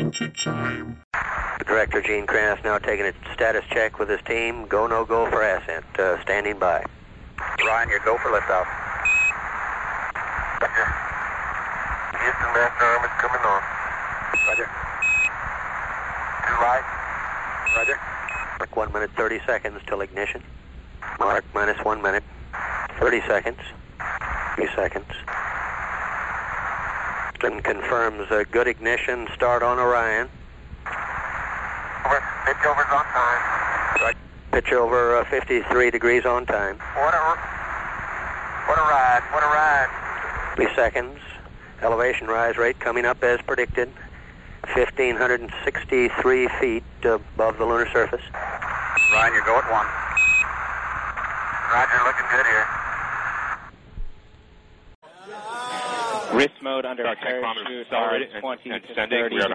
Director Gene Kranz now taking a status check with his team. Go, no go for ascent. Standing by. Ryan, your go for liftoff. Roger. Houston, master arm is coming on. Roger. Too light. Roger. Mark 1 minute 30 seconds till ignition. Mark minus 1 minute. 30 seconds. 3 seconds. And confirms a good ignition start on Orion. Over. Pitch over's on time. Right. Pitch over 53 degrees on time. What a ride. What a ride. 3 seconds. Elevation rise rate coming up as predicted. 1,563 feet above the lunar surface. Ryan, your go at 1. Roger, looking good here. Wrist mode under parachute, 20 to 30.